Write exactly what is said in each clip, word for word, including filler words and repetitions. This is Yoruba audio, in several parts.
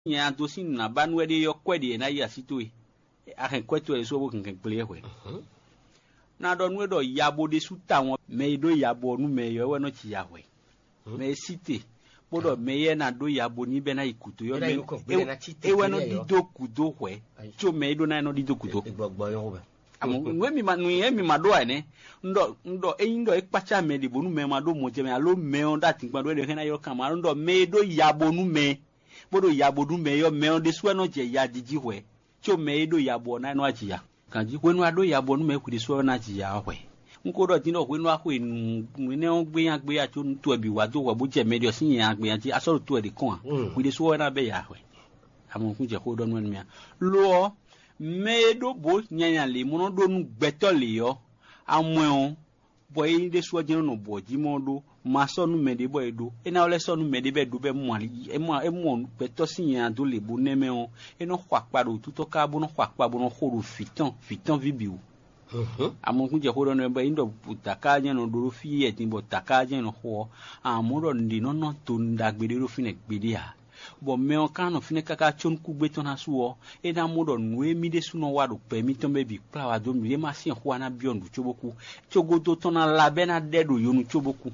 nya to sin na banwe de yo kwede na ya sitwe a kan kweto e so bo kan ple hwe na do nwe do yabo de suta won me do yabo nu me yo we no chi ya hwe me site bodo me ye na do yabo ni be na ikuto yo me e we no di do kudo hwe cho me do na no di do kudo gbogbo yo be amo nwe mi ma nu ye mi ma do ane ndo ndo e ndo e pacha me de bonu me ma do mo je me alo me on that ngba do de na yo kan ma ndo me do yabo nu me bodo yabo du me yo me on de so no je ya diji hwe cho me do yabo na no aji ya kanji kwenu ado yabo nu me ku de so na aji ya hwe nko do tin do kwenu akwe nu ne on gbe yan gbe ya cho ntu abi wa do wo bo je me dio sin yan gbe yan ti aso to e de kon ku de so na be ya hwe amon ku je ko do nu mi lo me do bo nyanyan le mo no do nu gbeto le yo amon boy de so je no bo ji mo do ma sonu mede boy do ena ole sonu mede be do be mo ali e mo e mo pe to sin yan do le bu neme on e no kwa pa do tuto ka bu no kwa pa bu no khoro fitan fitan vibiu mhm amon ku je khoro no be ndo butaka je no do fi e tin butaka je no ho amoro ndi no no to ndagbede ro fine gbede a bo me on kan no fine kaka chon ku gbe ton asuo e na mo do nu emi de suno wa do pe mi ton be bi pla wa do mi ma sin ho na biondu choboku chogodo ton na labe na dedo yonu choboku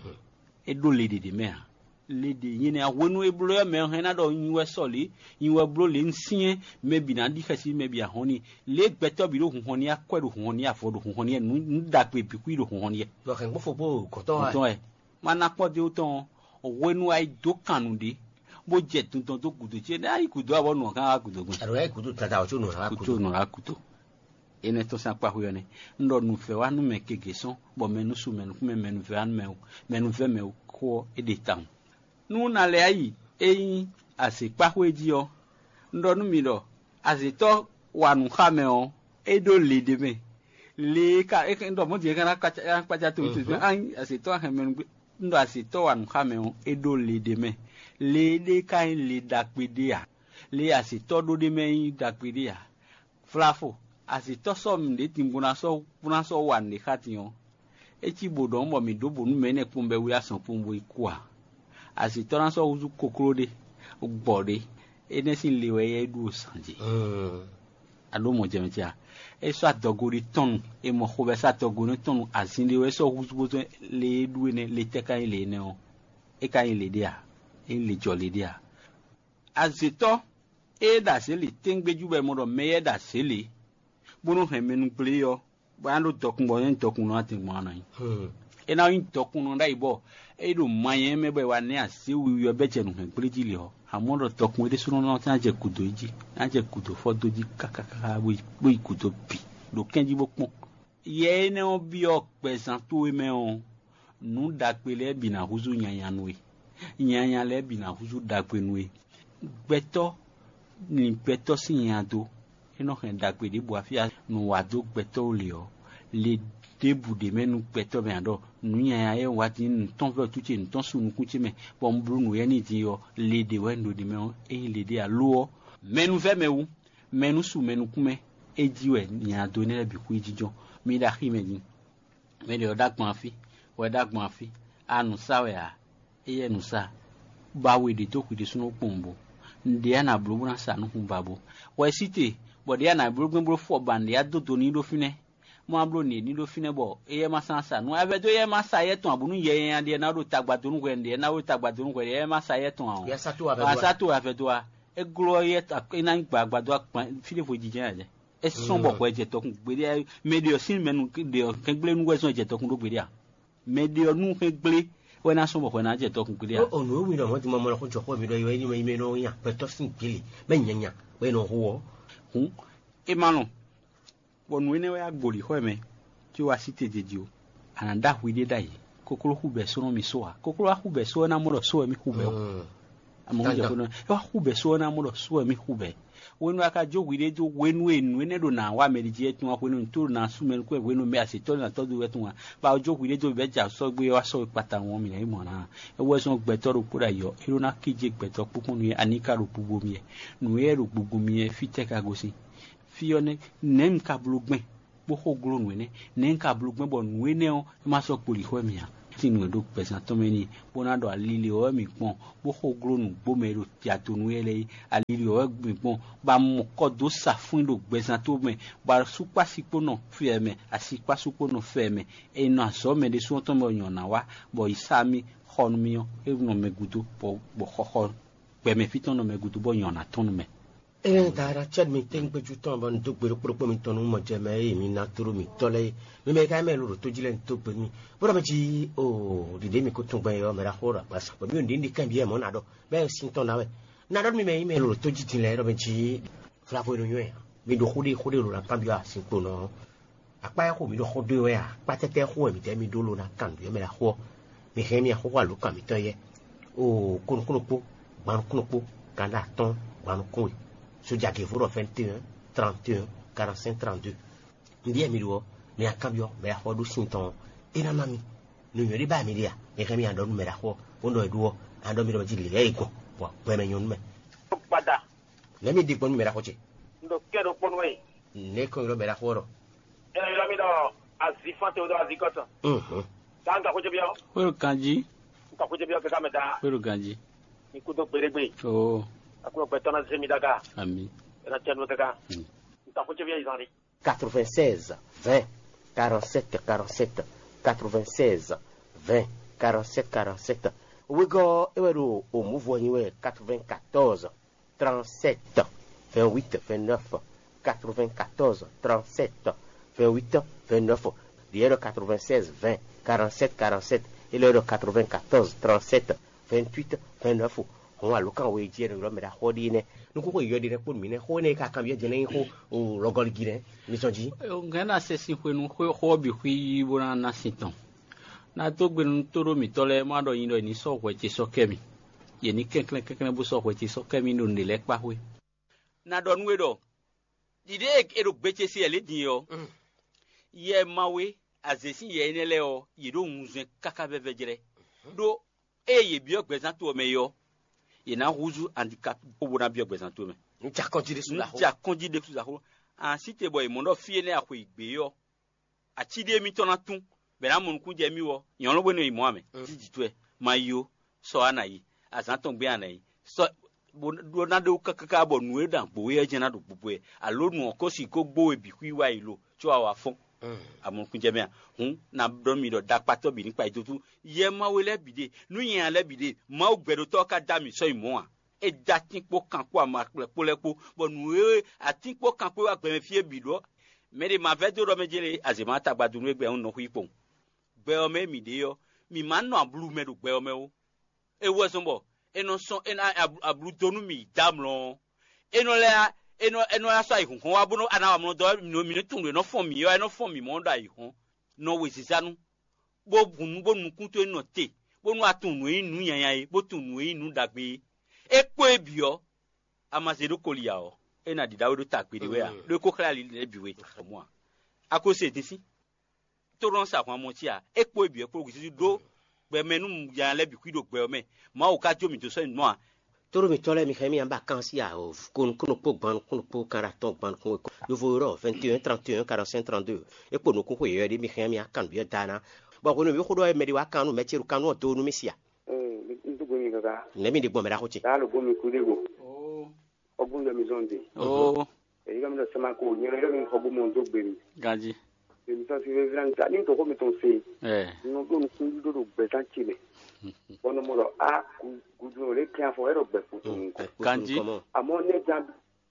e do lede de me lede yin na wonu e blo me he na do yinwe soli yinwe blo le nsin me bi na di kasi me bi a honi le gbeto bi ro honi akwedo honi afodo honi nu da pe bi ku ro honi lo kan bo fo bo ko to to e mana po de o ton wonu ai do kanude bo je tuntun to kudo je na ikudo abo no kan akudo gun aro e kudo tata o no ra kudo no ra kudo ene to sa pa huyo ne ndo nu fe wa nu me kege son bo menu su menu ku me menu fe an me menu fe me ko e de tan nu na le ayi eyin ase pa hueji o ndo nu mi do ase to wa nu kha me o e do le de me le ka e ndo mo je kan ka pa ja to to an ase to ha menu ndo ase to wa nu kha me o e do le de me le le kan le dakpede a le asito do de meyin dakpede a flafo asito so mi de timbuna so puna so wa ni khatiyon e ti bodo mo mi do bonu me ne kumbe wi asan pumbo iku a asito ran so uzu kokoro de gbode e ne sin lewe ye du sanje mm ado mo je metia e so adogori ton e mo ko be sa togori ton asin lewe so uzu bo le du ne le tekan le ne o e kan le dia in le jolly dia azito e da se le tengbeju be mo do meye da se le bunu he menu ple yo ba ndo tokun bo yen tokun no ati mo na yin e na yin tokun no dai bo e do mayen me be wa ne ase wi yo be je no he ple ji le ho amodo tokun de sunu no tan je kudo ji an je kudo fo doji kakaka bo bo kudo bi do kenji bo pon ye ne o bi o pesan to e me on nu da pele bi na huzu yanyan we nyanya le bi na huzu dagbenwe gbeto ni gbeto si yando eno hen dagbe de bo afia no wado gbeto le o le debu de menu gbeto be ando nu nyanya e wati n ton fe tuche n ton sunu kuche me bo mbru nu ye ni ti yo le de wendo de me e le de alo menu fe mewu menu su menu kume ejiwe nyando ne bi ku ejijo mi da khime din me de odagbon afi we dagbon afi anu sawe a eye nusa bawe de to ku de sunu pombo ndia na blogu na sa no hu babo wa site bo dia na blogu bro fo band ya do to ni do fine mo abro ni ni do fine bo eye ma san sa no ave do ye ma sa ye ton abunu ye yan de na do tagba to nu ko ndia na do tagba to nu ko ye ma sa ye ton awon ya sa to ave do sa to ave do e glory ta ina gba gbado file fo jije aje e son bo ko je to kun gbe de medio sin menu de kan gbe nu ko so je to kun do gbe dia medio nu kan gbe when I saw when I just talking to you. Oh, no, we don't want to mamma to chop with you anyway, may know ya, but tossing killy, Benyanya, when no who. Who? Emano. When we never body, where me, you are seated you, and that we did die. Kokoro who be so me so, Kokoro who be so and I'm so me who be. Among the who be so and I'm so me who be. When I can joke with it, when we do now, why meditate to when to na sumen que when me as it told to do it one. But joke with it, better so we are so pattern woman. It was not better to put a yo, you not kijik better pupuni, anika rupubumi, nueru bugumi, fiteka gosi. Fione, name cablugme, boho grown winne, name cablugme bon winne, maso puli wemia. tinu do pesan tomeni bona do alili o mi pon bo ho glonu bo me do tiatonu ele alili o mi pon ba mo kodo safun do pesan to me ba supa sipo no feme asipa supo no feme e no so me de so to mo nyona wa bo isami hon mi e no me gudu bo bo ho pe me fiton no me gudu bo nyona tonu me eh dara chad mi teng pe juton ban do gbero pro mi tonu mo je me mi na turu mi tole mi me ka me lo to jile to pe mi bora ma ji o di de mi ko tun gbe yo me ra hora pa sa pe mi ndi ndi kan bi e mo na do be sin ton na we na do mi me me lo to ji tin le ro be ji fla fo no yo mi do khudi khudi lo la kan bi a sin ko no apa ko mi do khodo we a pa tete ho mi te mi do lo na kan bi me ra ho mi he mi ho wa lo kan mi to ye o kun kun po ban kun po kan da ton ban kun soja qui vous vingt et un, trente et un, quarante-cinq, trente-deux. Ndiye mi do me akambio me la hodu sinton ina mami no yori ba mi dia e kami andon me la ho ondo eduo ando mi do jili le iko po pe me nyun me pada le mi di pon me la hoche ndo kedo pon we ne ko ro me la horo e la mi do azifante o do azikota mhm tanga ko jebio wero kanji ka ko jebio ke kameda wero kanji ni kudo peregbe oh akuno petona zemi daga ami na tiano daga ta ko jebio izani quatre-vingt-seize, vingt, quarante-sept, quarante-sept, quatre-vingt-seize, vingt, quarante-sept, quarante-sept. We go eweru au mouvement quatre-vingt-quatorze, trente-sept, vingt-huit, vingt-neuf, quatre-vingt-quatorze, trente-sept, vingt-huit, vingt-neuf. L'heure quatre-vingt-seize, vingt, quarante-sept, quarante-sept. Et l'heure quatre-vingt-quatorze, trente-sept, vingt-huit, vingt-neuf. On a l'occasion de dire que l'homme est à Hodine. Nous pouvons y aller pour mine. On est à Cambia de l'Inho ou Logol Guiné. Nous sommes dit. On a cessé de nous hobby qui vous en a siton. Na to gbenu toro mi tole ma do yin do ni so we ti so kemi. Ye ni kenklen kenklen bu so we ti so kemi no ni le pa we. Na do nwe do. Dide e do gbeche si ele din yo. Ye mawe azesi ye enele o ye do nzun kaka bebe jere. Do e ye bi ogbezan to me yo. Ye na ruzu handicap o bona bi ogbezan to me. Nja konji de sou la ho. Nja konji de sou la ho. An si te boy mo do fie ne akwe igbe yo. A ti de mi to na tun. Bera mun ku je mi wo yon lo bueno i mo ame ti ditwe mayo so anayi azanton gbe anayi so do na do kakaka bo nu edan bo ye je na do gbogbo e alo nu ko si ko gbo ebi ku iwa ilo ti wa wa fun amun ku je me hun na do mi do da pato bi nipa itutu ye ma we le bide nu yen ale bide ma o gbedo to ka da mi so imo a e da tin po kan ko ama po lepo bo nu e atin po kan ko wa gbe me fie bido me de ma ve do ro me jere azema ta gbadu nu egbe un no hu ipon gbeome mi de yo mi man no ablu me do gbeome o e wo so bo eno so ena ablu tonu mi damlo eno le eno eno aso ihun kan wa bunu ana wa mo do no mi tun no fon mi yo eno fon mi mo do ihun no we sisanu bo gun bo nu kun to eno te bo nu atun nu inu yan yan bo tun nu inu dagbe e po ebio amazedo kolia o ena di dawo do tagbe de we a le ko kla le biwe mo a akose disi toron sa kwa motia ekpo ebi ekpo gisi do gbe menu ya le bi kwido gbe ome ma o ka jo mi to so no a toro mi tole mi khemi amba kansi a o kun kun po ban kun po karaton ban kun yo voro vingt et un, trente et un, quarante-cinq, trente-deux ekpo no kun ko yo de mi khemi akan bi dana ba ko no bi ko do e me di wa kanu me chiru kanu to no mi sia eh ndugo mi gaga ne mi di gbo me da ko chi da lo go mi kudego oh ogun yo mi zonde oh e ga mi do sama ko nyi ro mi ogun mo do gbe mi gaji mi so si ve vran ta ni to ko mi ton se eh no go nu kun do do gbe tan chile ono mo ro a ku du le kan fo ero gbe ku tun ko Kanji. amo ne jam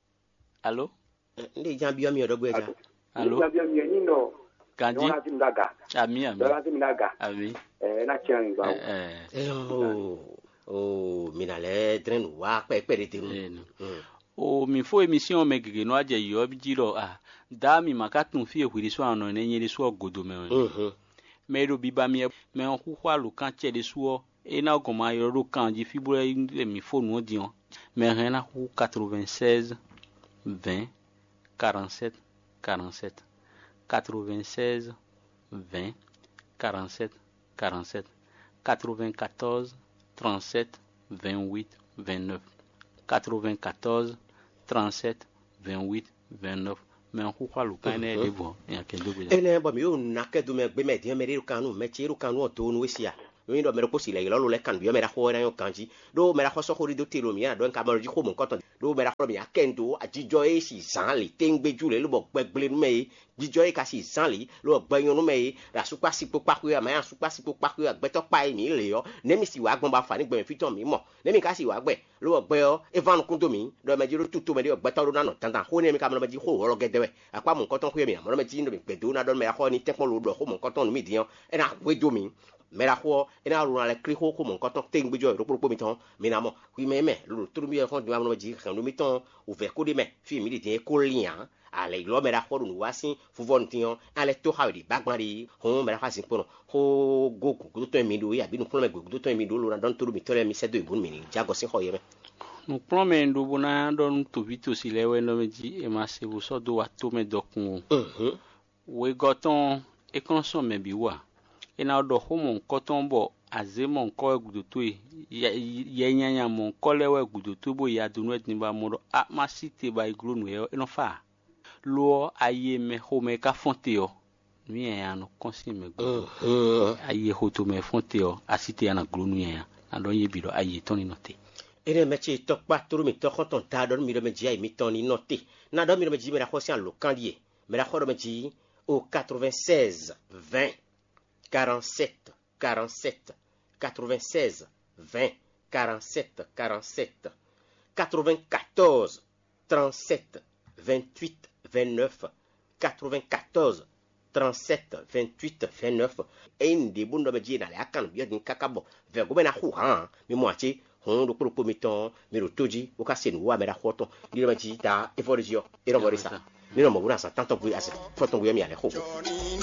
allo ndi jambi yo mi do gbe ja allo jam yo mi ni no Kanji no na tim daga ami ami do na tim daga ami eh na chen ba eh eh o o mi na le tren wa pe pe de tenu eh no o mi fo emission me gege no aje yo bi jiro ah da mi makatun fi ehuri so anu ne nyiri so godo me mhm me ro bi ba mi me hu kwa lu kan che de so e na ko ma yo ro kan ji fibre le mi fo no dion me ren na hu quatre-vingt-seize, vingt, quarante-sept, quarante-sept, quatre-vingt-seize, vingt, quarante-sept, quarante-sept, quatre-vingt-quatorze, trente-sept, vingt-huit, vingt-neuf, quatre-vingt-quatorze, trente-sept, vingt-huit, vingt-neuf, mais ku kwalu kan ne de bo ya ke dogo ene bo mi o na ke do me gbe me di me ri kanu me ti ru kanu o to nu wesia mi do me ko si le lo le kan bi me ra ko na yo kanji do me ra ko so ko ri do te lo mi na do nka mo ji ko mo nkan do me ra ko mi akendo ajijo e si san le tengbeju le lo bo gbegble nu me jijo e ka si san le lo gbeyan nu me ra supa sipo paku ya ma ya supa sipo paku ya gbeto pa mi le yo ne mi si wa gbon ba fa ni gbe mi fiton mi mo ne mi ka si wa gbe lo gbe yo evan kun to mi do me ji ro tutu me de gbeto ro na no tantan ho ne mi ka mo me ji ho ro gede we apa mo nkan ton ku mi mo me ji ndo mi gbedo na do me ra ko ni tekon lo do ho mo nkan ton mi diyan e na we do mi mera ho ina runa le kri ho ko mon koton teng bejo ro pro mi ton mi na mo wi me me lo turu mi ko dwa mo ji kan mi ton o ve ko de me fi mi de ko lian ale lo mera ho nu wasin fu von tion ale to ha di bagban di ho mera ha sin pono ho go ku to mi do ya bi nu ko me go to mi do lo na don turu mi to le mi se do ibun mi ni jago sin ho ye me no promen do bona don to vito si le we no me ji e ma se bu so do wa to me dokun mhm we goton e konson me bi wa ina do homo koton bo azemo nko egudoto ye nyanya mo kolewe egudoto bo ya dunu etni ba mo a masite ba igronu e no fa lo aye me home ka fonte o mi ya no konsime go aye hoto me fonte o asite ya na gronu ya na do ye biro aye toni note ere me chi tok pa turu mi tok ton ta do mi do me ji ai mi toni note na do mi do me ji me ra ko sian lo kandie me ra ko do me ji au quatre-vingt-seize vingt quarante-sept quarante-sept quatre-vingt-seize vingt quarante-sept quarante-sept quatre-vingt-quatorze trente-sept vingt-huit vingt-neuf quatre-vingt-quatorze trente-sept vingt-huit vingt-neuf et des bons de dire dans les acans bien d'une cacabo vers gouverne à Houran mais moitié on le propos mettons mais le toji au cas c'est nous à mettre à photo il m'a dit ta evolution et on va ça nous on va ça tant que vous à cette photo vous y aller